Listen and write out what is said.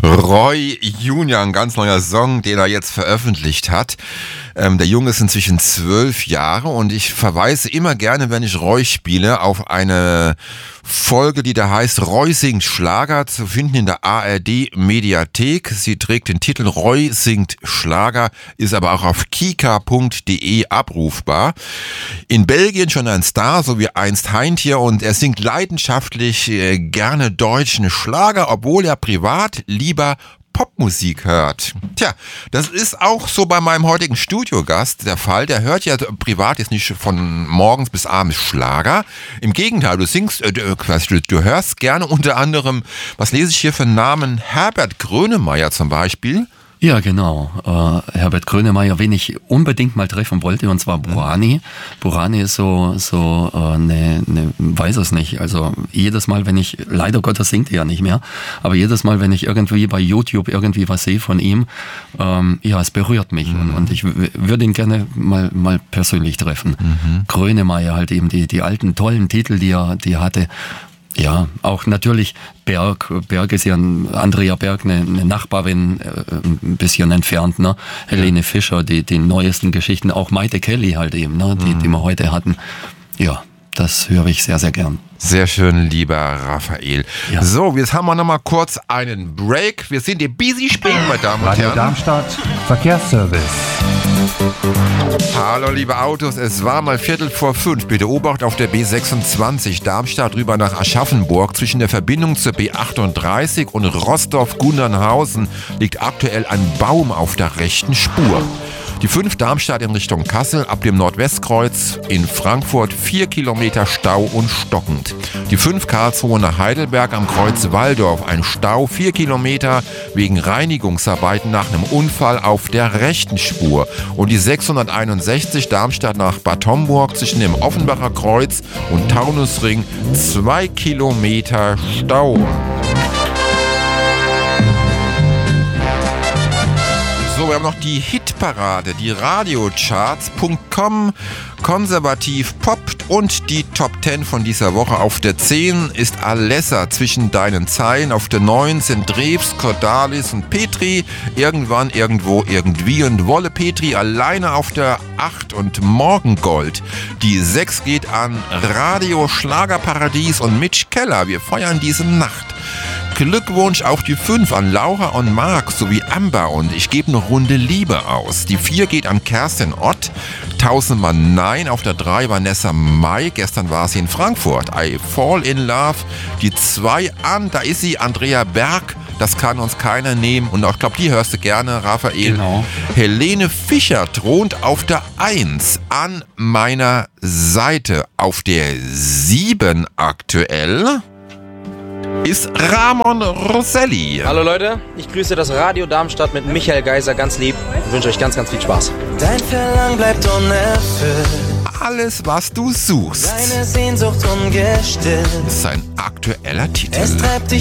Roy Junior, ein ganz neuer Song, den er jetzt veröffentlicht hat. Der Junge ist inzwischen 12 Jahre und ich verweise immer gerne, wenn ich Roy spiele, auf eine Folge, die da heißt Roy singt Schlager, zu finden in der ARD Mediathek. Sie trägt den Titel Roy singt Schlager, ist aber auch auf kika.de abrufbar. In Belgien schon ein Star, so wie einst Heintje, und er singt leidenschaftlich gerne deutschen Schlager, obwohl er privat lieber Popmusik hört. Tja, das ist auch so bei meinem heutigen Studiogast der Fall. Der hört ja privat jetzt nicht von morgens bis abends Schlager. Im Gegenteil, du hörst gerne unter anderem, was lese ich hier für einen Namen? Herbert Grönemeyer zum Beispiel. Ja, genau. Herbert Grönemeyer, wen ich unbedingt mal treffen wollte, und zwar Burani. Burani ist weiß es nicht. Also jedes Mal, wenn ich, leider Gottes singt er ja nicht mehr, aber jedes Mal, wenn ich irgendwie bei YouTube irgendwie was sehe von ihm, es berührt mich. Und ich würde ihn gerne mal persönlich treffen. Grönemeyer halt eben, die alten tollen Titel, die er hatte. Ja, auch natürlich Berg ist ja Andrea Berg, eine Nachbarin, ein bisschen entfernt, ne? Helene Fischer, die neuesten Geschichten, auch Maite Kelly halt eben, ne? Die wir heute hatten. Ja, das höre ich sehr, sehr gern. Sehr schön, lieber Raphael. Ja. So, jetzt haben wir noch mal kurz einen Break. Wir sind im Busy Springen, meine Damen und Herren. Radio Darmstadt, Verkehrsservice. Hallo, liebe Autos, es war mal 4:45. Bitte Obacht auf der B26 Darmstadt rüber nach Aschaffenburg. Zwischen der Verbindung zur B38 und Rostorf-Gundernhausen liegt aktuell ein Baum auf der rechten Spur. Die 5 Darmstadt in Richtung Kassel, ab dem Nordwestkreuz in Frankfurt 4 Kilometer Stau und stockend. Die 5 Karlsruhe nach Heidelberg am Kreuz Walldorf, ein Stau 4 Kilometer wegen Reinigungsarbeiten nach einem Unfall auf der rechten Spur. Und die 661 Darmstadt nach Bad Homburg zwischen dem Offenbacher Kreuz und Taunusring 2 Kilometer Stau. So, wir haben noch die Hitparade, die Radiocharts.com, konservativ poppt und die Top 10 von dieser Woche. Auf der 10 ist Alessa zwischen deinen Zeilen, auf der 9 sind Drews, Cordalis und Petri, irgendwann, irgendwo, irgendwie und Wolle Petri alleine auf der 8 und Morgengold. Die 6 geht an Radio Schlagerparadies und Mitch Keller, wir feiern diese Nacht. Glückwunsch auf die 5 an Laura und Marc sowie Amber und ich gebe eine Runde Liebe aus. Die 4 geht an Kerstin Ott, 1000-mal Nein auf der 3 Vanessa Mai, gestern war sie in Frankfurt, I Fall in Love. Die 2 an, da ist sie, Andrea Berg, das kann uns keiner nehmen und ich glaube, die hörst du gerne, Raphael. Genau. Helene Fischer thront auf der 1 an meiner Seite. Auf der 7 aktuell ist Ramon Rosselli. Hallo Leute, ich grüße das Radio Darmstadt mit Michael Geiser ganz lieb und wünsche euch ganz, ganz viel Spaß. Dein Verlangen bleibt unerfüllt. Alles, was du suchst. Deine Sehnsucht ungestillt. Das ist ein aktueller Titel. Es treibt dich